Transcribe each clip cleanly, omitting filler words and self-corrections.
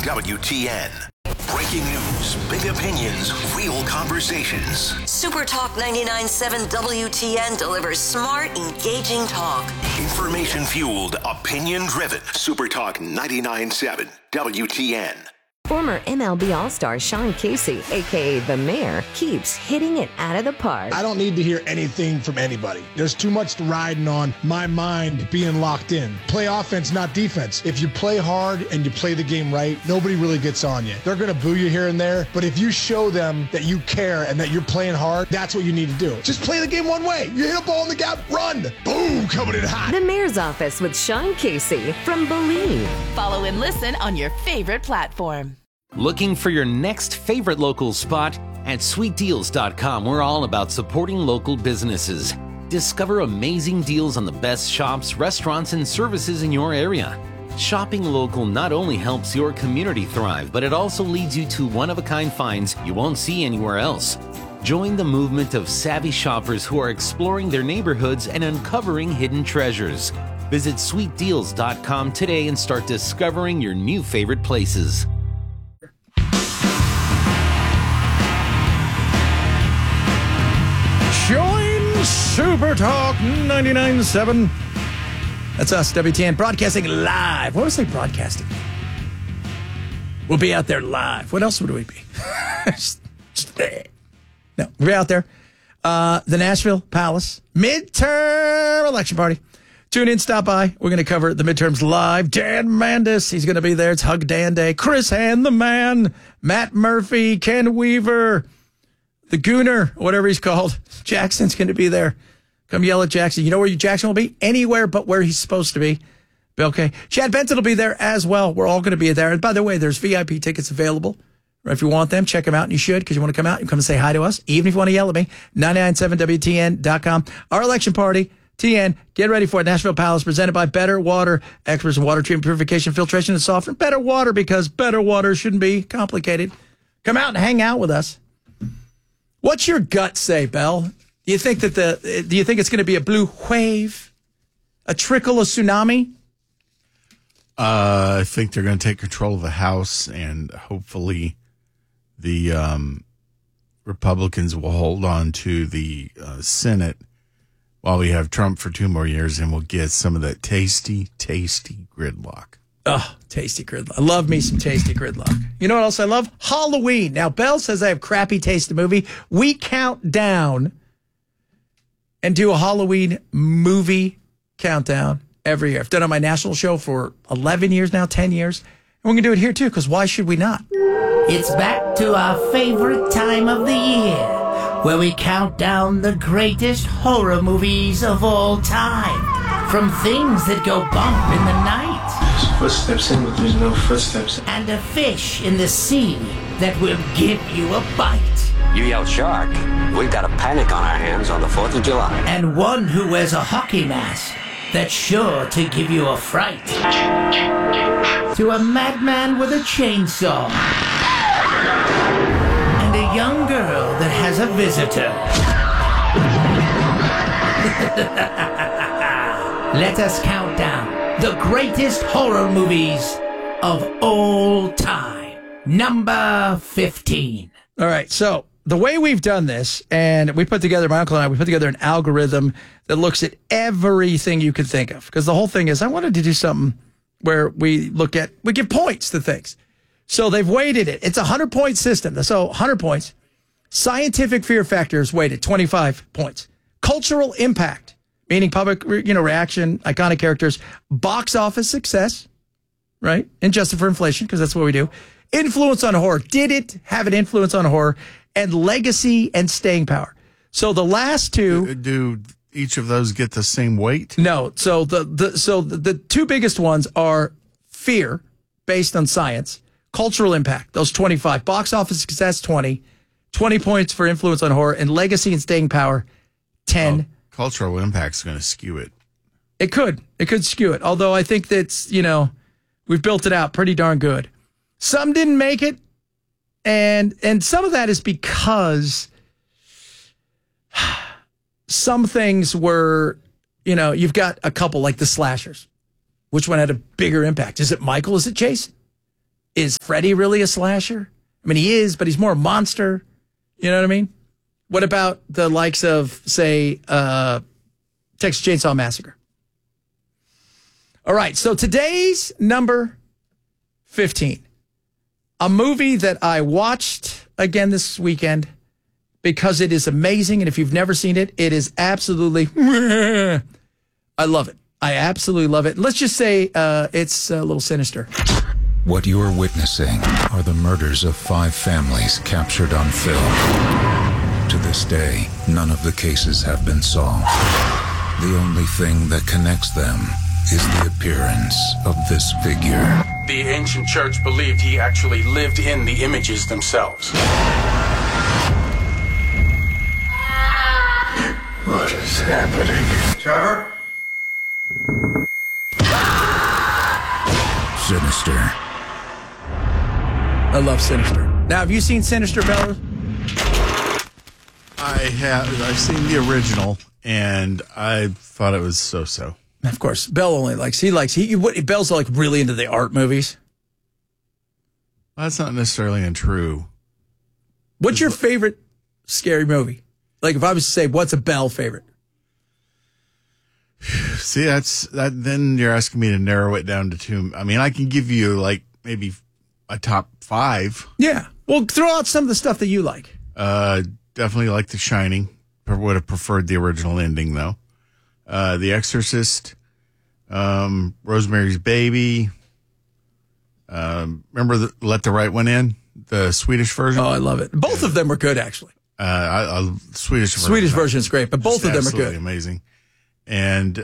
WTN. Breaking news, big opinions, real conversations. Super Talk 99.7 WTN delivers smart, engaging talk. Information-fueled, opinion-driven. Super Talk 99.7 WTN. Former MLB All-Star Sean Casey, a.k.a. The Mayor, keeps hitting it out of the park. I don't need to hear anything from anybody. There's too much riding on my mind being locked in. Play offense, not defense. If you play hard and you play the game right, nobody really gets on you. They're going to boo you here and there, but if you show them that you care and that you're playing hard, that's what you need to do. Just play the game one way. You hit a ball in the gap, run. Boom, coming in hot. The Mayor's Office with Sean Casey from Believe. Follow and listen on your favorite platform. Looking for your next favorite local spot? At sweetdeals.com, we're all about supporting local businesses. Discover amazing deals on the best shops, restaurants, and services in your area. Shopping local not only helps your community thrive, but it also leads you to one-of-a-kind finds you won't see anywhere else. Join the movement of savvy shoppers who are exploring their neighborhoods and uncovering hidden treasures. Visit sweetdeals.com today and start discovering your new favorite places. Join Super Talk 99.7. That's us, WTN, broadcasting live. What was I broadcasting? We'll be out there live. What else would we be? No, we'll be out there. The Nashville Palace midterm election party. Tune in, stop by. We're going to cover the midterms live. Dan Mandis, he's going to be there. It's Hug Dan Day. Chris Hand, the man. Matt Murphy, Ken Weaver. The Gooner, whatever he's called, Jackson's going to be there. Come yell at Jackson. You know where Jackson will be? Anywhere but where he's supposed to be. Okay. Chad Benson will be there as well. We're all going to be there. And by the way, there's VIP tickets available. If you want them, check them out, and you should, because you want to come out. You come and say hi to us, even if you want to yell at me. 997WTN.com. Our election party, TN, get ready for it. Nashville Palace, presented by Better Water. Experts in water treatment, purification, filtration, and softening. Better water, because better water shouldn't be complicated. Come out and hang out with us. What's your gut say, Bell? Do you think it's going to be a blue wave, a trickle, a tsunami? I think they're going to take control of the House, and hopefully the Republicans will hold on to the Senate while we have Trump for 2 more years, and we'll get some of that tasty, tasty gridlock. Oh, tasty gridlock. I love me some tasty gridlock. You know what else I love? Halloween. Now, Belle says I have crappy taste in movie. We count down and do a Halloween movie countdown every year. I've done it on my national show for 11 years now, 10 years. And we're going to do it here, too, because why should we not? It's back to our favorite time of the year, where we count down the greatest horror movies of all time. From things that go bump in the night. There's footsteps in, but there's no footsteps. And a fish in the sea that will give you a bite. You yelled shark. We've got a panic on our hands on the 4th of July. And one who wears a hockey mask that's sure to give you a fright. To a madman with a chainsaw. And a young girl that has a visitor. Let us count down the greatest horror movies of all time. Number 15. All right, so the way we've done this, and we put together, my uncle and I, we put together an algorithm that looks at everything you could think of. Because the whole thing is, I wanted to do something where we give points to things. So they've weighted it. It's a 100-point system. So 100 points. Scientific fear factor is weighted, 25 points. Cultural impact, meaning public, reaction, iconic characters. Box office success, right? Adjusted for inflation, because that's what we do. Influence on horror. Did it have an influence on horror? And legacy and staying power. So the last two. Do each of those get the same weight? No. So the two biggest ones are fear, based on science, cultural impact, those 25. Box office success, 20. 20 points for influence on horror, and legacy and staying power, 10. Cultural impact's going to skew it. It could skew it. Although I think that's, we've built it out pretty darn good. Some didn't make it. And some of that is because some things were, you've got a couple like the slashers. Which one had a bigger impact? Is it Michael? Is it Jason? is Freddy really a slasher? I mean, he is, but he's more a monster. You know what I mean? What about the likes of, say, Texas Chainsaw Massacre? All right, so today's number 15. A movie that I watched again this weekend because it is amazing. And if you've never seen it, it is absolutely, I love it. I absolutely love it. Let's just say it's a little sinister. What you are witnessing are the murders of 5 families captured on film. To this day, none of the cases have been solved. The only thing that connects them is the appearance of this figure. The ancient church believed he actually lived in the images themselves. What is happening? Trevor? Sinister. I love Sinister. Now, have you seen Sinister, Bella? I have. I've seen the original, and I thought it was so-so. Of course, Bell only likes. Bell's like really into the art movies. Well, that's not necessarily untrue. What's your favorite scary movie? Like, if I was to say, what's a Bell favorite? See, that. Then you're asking me to narrow it down to 2. I mean, I can give you like maybe a top 5. Yeah. Well, throw out some of the stuff that you like. Definitely like The Shining. Would have preferred the original ending, though. The Exorcist, Rosemary's Baby. Remember Let the Right One In, the Swedish version? Oh, I love it. Both of them are good, actually. Swedish version is great, but both of them are good. Amazing. And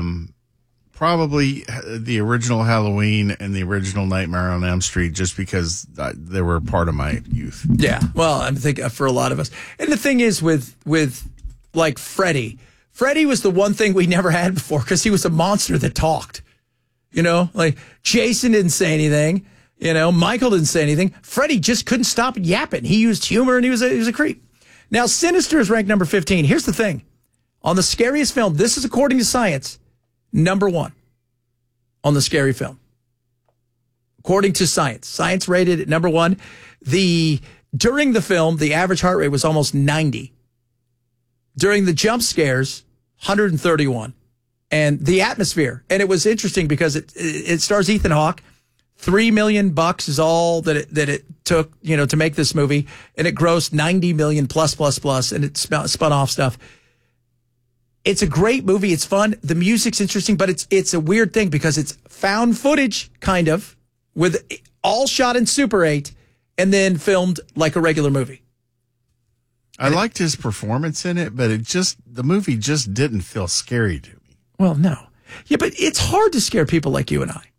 probably the original Halloween and the original Nightmare on Elm Street, just because they were part of my youth. Yeah, well, I think for a lot of us. And the thing is with like Freddy was the one thing we never had before because he was a monster that talked. You know, like Jason didn't say anything. You know, Michael didn't say anything. Freddy just couldn't stop yapping. He used humor and he was a creep. Now, Sinister is ranked number 15. Here's the thing. On the scariest film, this is according to science, number 1 on the scary film. According to science. Science rated it number 1. During the film, the average heart rate was almost 90. During the jump scares, 131. And the atmosphere. And it was interesting because it stars Ethan Hawke. $3 million is all that it took, to make this movie. And it grossed $90 million plus, and it spun off stuff. It's a great movie. It's fun. The music's interesting, but it's a weird thing because it's found footage, kind of, with all shot in Super 8 and then filmed like a regular movie. I liked his performance in it, but the movie just didn't feel scary to me. Well, no. Yeah, but it's hard to scare people like you and I.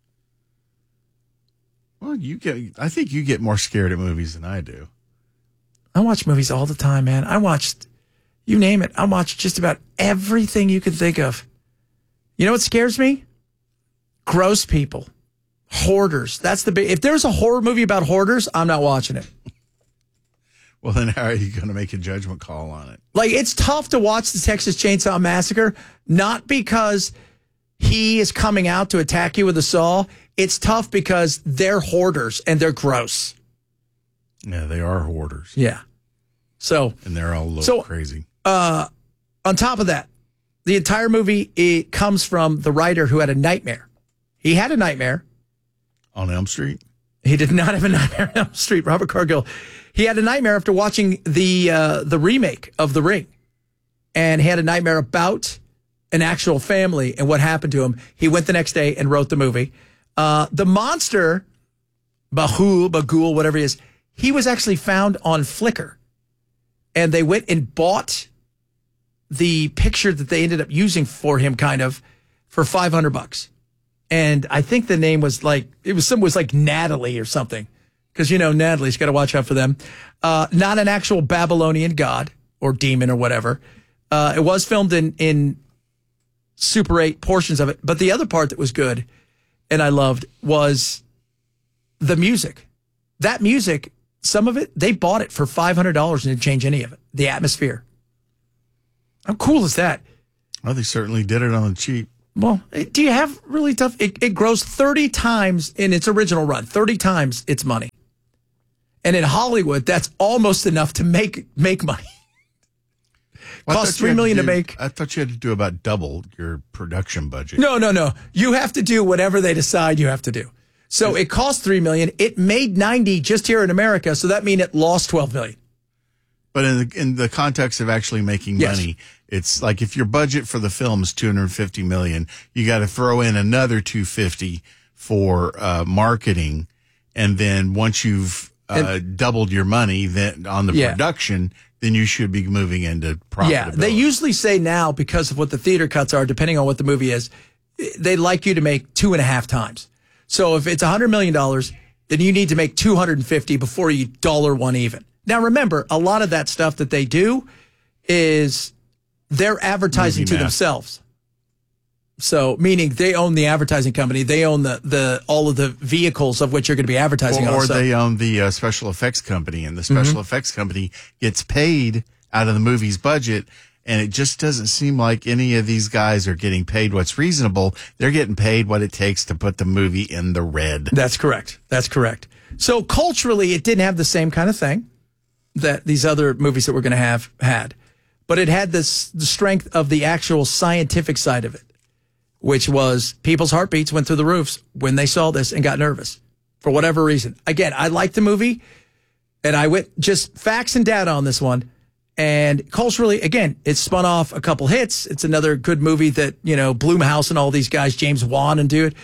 Well, I think you get more scared at movies than I do. I watch movies all the time, man. You name it. I watch just about everything you can think of. You know what scares me? Gross people. Hoarders. That's the big. If there's a horror movie about hoarders, I'm not watching it. Well, then how are you going to make a judgment call on it? Like, it's tough to watch the Texas Chainsaw Massacre, not because he is coming out to attack you with a saw. It's tough because they're hoarders and they're gross. Yeah, they are hoarders. Yeah. And they're all a little crazy. On top of that, the entire movie, it comes from the writer who had a nightmare. He had a nightmare. On Elm Street? He did not have a nightmare on Elm Street. Robert Cargill. He had a nightmare after watching the remake of The Ring. And he had a nightmare about an actual family and what happened to him. He went the next day and wrote the movie. The monster, Bagul, whatever he is, he was actually found on Flickr. And they went and bought the picture that they ended up using for him, kind of, for $500. And I think the name was like Natalie or something. Because, Natalie's got to watch out for them. Not an actual Babylonian god or demon or whatever. It was filmed in Super 8 portions of it. But the other part that was good and I loved was the music. That music, some of it, they bought it for $500 and didn't change any of it. The atmosphere. How cool is that? Well, they certainly did it on the cheap. Well, do you have really tough? It grows 30 times in its original run, 30 times its money. And in Hollywood, that's almost enough to make money. Costs $3 million to make. I thought you had to do about double your production budget. No. You have to do whatever they decide you have to do. So it cost $3 million. It made 90 just here in America. So that means it lost $12 million. But in the context of actually making money, it's like if your budget for the film is $250 million, you got to throw in another $250 for marketing, and then once you've doubled your money then on the production, then you should be moving into profitability. Yeah, they usually say now, because of what the theater cuts are, depending on what the movie is, they like you to make 2.5 times. So if it's $100 million, then you need to make 250 before you $1 even. Now, remember, a lot of that stuff that they do is they're advertising to themselves. So, meaning they own the advertising company, they own the all of the vehicles of which you're going to be advertising on. Or they own the special effects company, and the special effects company gets paid out of the movie's budget, and it just doesn't seem like any of these guys are getting paid what's reasonable. They're getting paid what it takes to put the movie in the red. That's correct. So, culturally, it didn't have the same kind of thing that these other movies that we're going to have had. But it had the strength of the actual scientific side of it, which was people's heartbeats went through the roofs when they saw this and got nervous for whatever reason. Again, I liked the movie, and I went just facts and data on this one. And culturally, again, it spun off a couple hits. It's another good movie that, Blumhouse and all these guys, James Wan, and do it.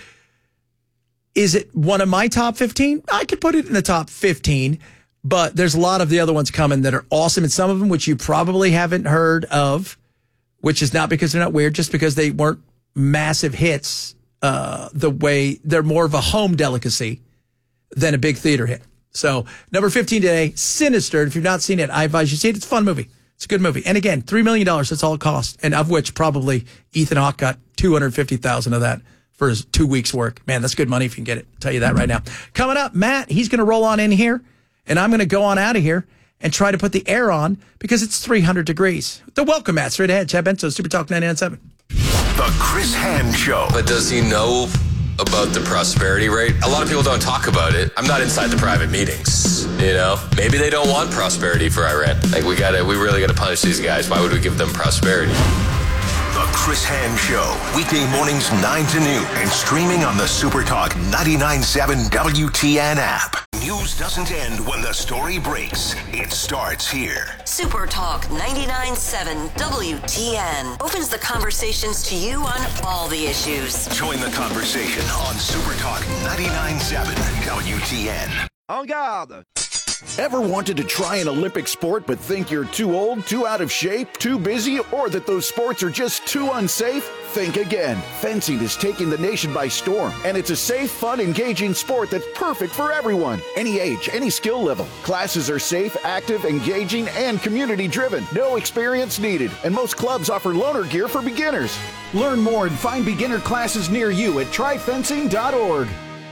Is it one of my top 15? I could put it in the top 15. But there's a lot of the other ones coming that are awesome, and some of them which you probably haven't heard of, which is not because they're not weird, just because they weren't massive hits the way they're more of a home delicacy than a big theater hit. So number 15 today, Sinister. If you've not seen it, I advise you see it. It's a fun movie. It's a good movie. And again, $3 million, that's all it costs, and of which probably Ethan Hawke got $250,000 of that for his 2 weeks' work. Man, that's good money if you can get it. I'll tell you that right now. Coming up, Matt, he's going to roll on in here. And I'm going to go on out of here and try to put the air on because it's 300 degrees. The welcome mat straight ahead. Chad Benson, Super Talk 99.7. The Chris Hand Show. But does he know about the prosperity rate? A lot of people don't talk about it. I'm not inside the private meetings. Maybe they don't want prosperity for Iran. Like we really got to punish these guys. Why would we give them prosperity? The Chris Hand Show. Weekday mornings 9 to noon and streaming on the Super Talk 99.7 WTN app. News doesn't end when the story breaks. It starts here. Super Talk 99.7 WTN opens the conversations to you on all the issues. Join the conversation on Super Talk 99.7 WTN. En garde! Ever wanted to try an Olympic sport but think you're too old, too out of shape, too busy, or that those sports are just too unsafe? Think again. Fencing is taking the nation by storm, and it's a safe, fun, engaging sport that's perfect for everyone. Any age, any skill level. Classes are safe, active, engaging, and community-driven. No experience needed, and most clubs offer loaner gear for beginners. Learn more and find beginner classes near you at tryfencing.org.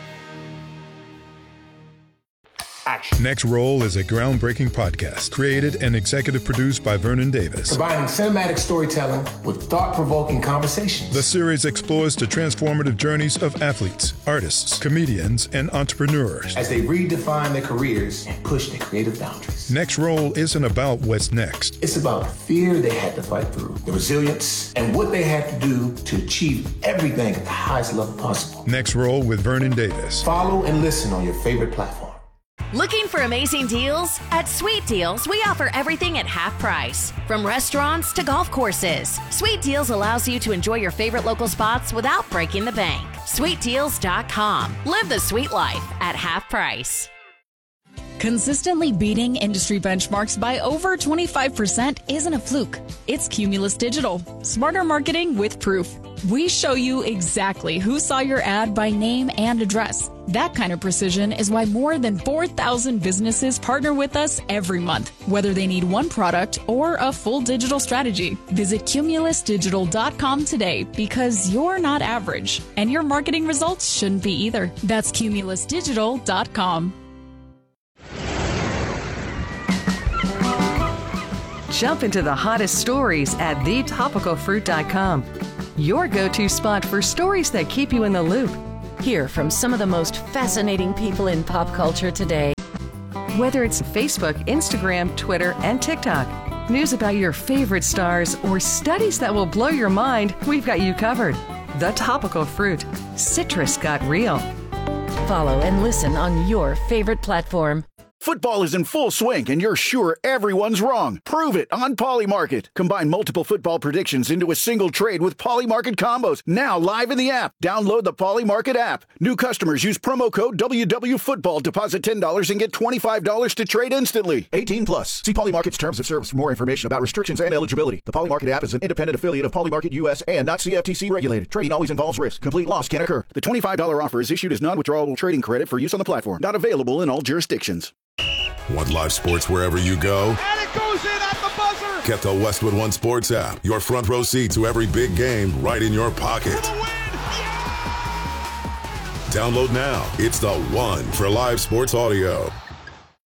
Action. Next Roll is a groundbreaking podcast created and executive produced by Vernon Davis. Combining cinematic storytelling with thought-provoking conversations. The series explores the transformative journeys of athletes, artists, comedians, and entrepreneurs as they redefine their careers and push their creative boundaries. Next Roll isn't about what's next. It's about the fear they had to fight through, the resilience, and what they had to do to achieve everything at the highest level possible. Next Roll with Vernon Davis. Follow and listen on your favorite platform. Looking for amazing deals? At Sweet Deals, we offer everything at half price. From restaurants to golf courses, Sweet Deals allows you to enjoy your favorite local spots without breaking the bank. SweetDeals.com. Live the sweet life at half price. Consistently beating industry benchmarks by over 25% isn't a fluke. It's Cumulus Digital. Smarter marketing with proof. We show you exactly who saw your ad by name and address. That kind of precision is why more than 4,000 businesses partner with us every month, whether they need one product or a full digital strategy. Visit cumulusdigital.com today because you're not average, and your marketing results shouldn't be either. That's cumulusdigital.com. Jump into the hottest stories at thetopicalfruit.com. your go-to spot for stories that keep you in the loop. Hear from some of the most fascinating people in pop culture today. Whether it's Facebook, Instagram, Twitter, and TikTok, news about your favorite stars, or studies that will blow your mind, we've got you covered. The Topical Fruit. Citrus got real. Follow and listen on your favorite platform. Football is in full swing, and you're sure everyone's wrong. Prove it on Polymarket. Combine multiple football predictions into a single trade with Polymarket combos. Now live in the app. Download the Polymarket app. New customers use promo code WWFootball. Deposit $10 and get $25 to trade instantly. 18 plus. See Polymarket's terms of service for more information about restrictions and eligibility. The Polymarket app is an independent affiliate of Polymarket US and not CFTC regulated. Trading always involves risk. Complete loss can occur. The $25 offer is issued as non-withdrawable trading credit for use on the platform. Not available in all jurisdictions. Want live sports wherever you go? And it goes in at the buzzer! Get the Westwood One Sports app. Your front row seat to every big game right in your pocket. Download now. It's the one for live sports audio.